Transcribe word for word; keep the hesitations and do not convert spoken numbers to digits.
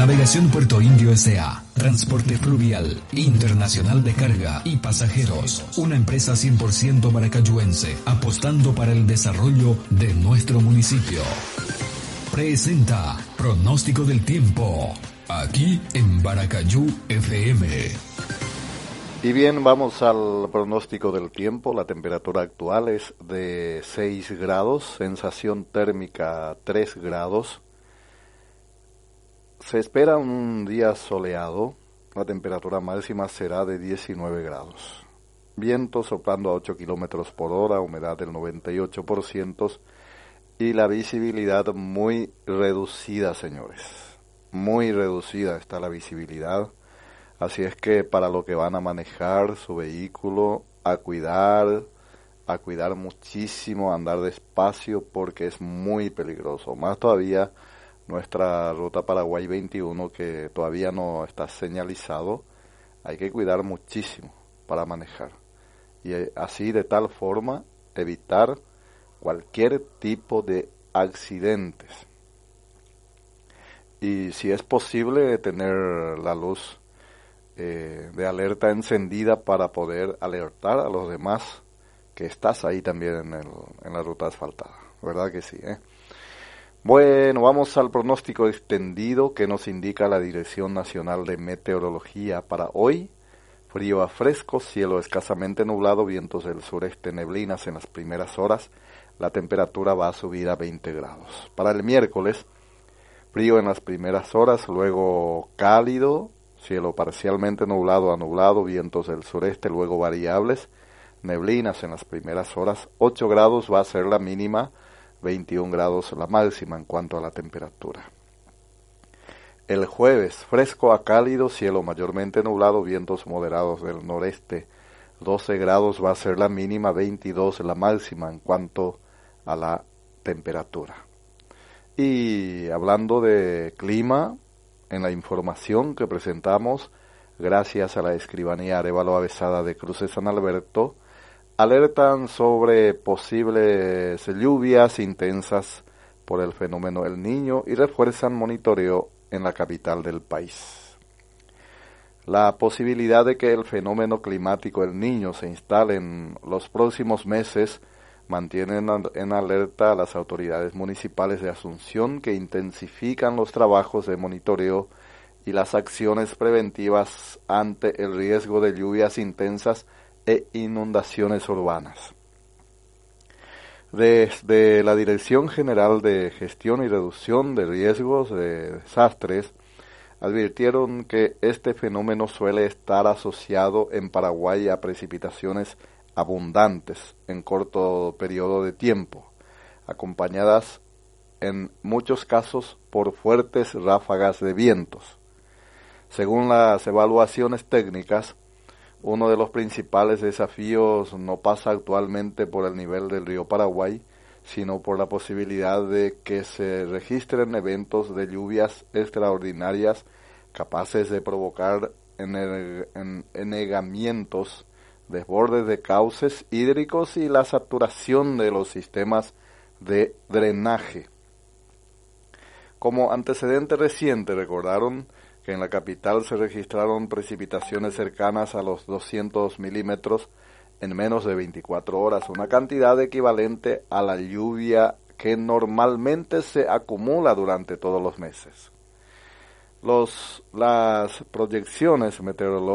Navegación Puerto Indio S A. Transporte fluvial, internacional de carga y pasajeros. Una empresa cien por ciento maracayuense, apostando para el desarrollo de nuestro municipio. Presenta Pronóstico del Tiempo, aquí en Baracayú F M. Y bien, vamos al pronóstico del tiempo. La temperatura actual es de seis grados, sensación térmica tres grados. Se espera un día soleado, la temperatura máxima será de diecinueve grados. Viento soplando a ocho kilómetros por hora, humedad del noventa y ocho por ciento y la visibilidad muy reducida, señores. Muy reducida está la visibilidad. Así es que para lo que van a manejar su vehículo, a cuidar, a cuidar muchísimo, a andar despacio porque es muy peligroso. Más todavía nuestra ruta Paraguay veintiuno, que todavía no está señalizado, hay que cuidar muchísimo para manejar. Y así de tal forma evitar cualquier tipo de accidentes. Y si es posible tener la luz eh, de alerta encendida para poder alertar a los demás que estás ahí también en, el, en la ruta asfaltada. ¿Verdad que sí? Eh? Bueno, vamos al pronóstico extendido que nos indica la Dirección Nacional de Meteorología para hoy. Frío a fresco, cielo escasamente nublado, vientos del sureste, neblinas en las primeras horas. La temperatura va a subir a veinte grados. Para el miércoles, frío en las primeras horas, luego cálido, cielo parcialmente nublado a nublado, vientos del sureste, luego variables, neblinas en las primeras horas. ocho grados va a ser la mínima, veintiún grados la máxima en cuanto a la temperatura. El jueves, fresco a cálido, cielo mayormente nublado, vientos moderados del noreste, doce grados va a ser la mínima, veintidós la máxima en cuanto a la temperatura. Y hablando de clima, en la información que presentamos, gracias a la Escribanía Arévalo Avesada de Cruces San Alberto, alertan sobre posibles lluvias intensas por el fenómeno El Niño y refuerzan monitoreo en la capital del país. La posibilidad de que el fenómeno climático El Niño se instale en los próximos meses mantienen en alerta a las autoridades municipales de Asunción, que intensifican los trabajos de monitoreo y las acciones preventivas ante el riesgo de lluvias intensas e inundaciones urbanas. Desde la Dirección General de Gestión y Reducción de Riesgos de Desastres, advirtieron que este fenómeno suele estar asociado en Paraguay a precipitaciones abundantes en corto periodo de tiempo, acompañadas en muchos casos por fuertes ráfagas de vientos. Según las evaluaciones técnicas, uno de los principales desafíos no pasa actualmente por el nivel del río Paraguay, sino por la posibilidad de que se registren eventos de lluvias extraordinarias capaces de provocar anegamientos, desbordes de cauces hídricos y la saturación de los sistemas de drenaje. Como antecedente reciente, recordaron que en la capital se registraron precipitaciones cercanas a los doscientos milímetros en menos de veinticuatro horas, una cantidad equivalente a la lluvia que normalmente se acumula durante todos los meses. Los, las proyecciones meteorológicas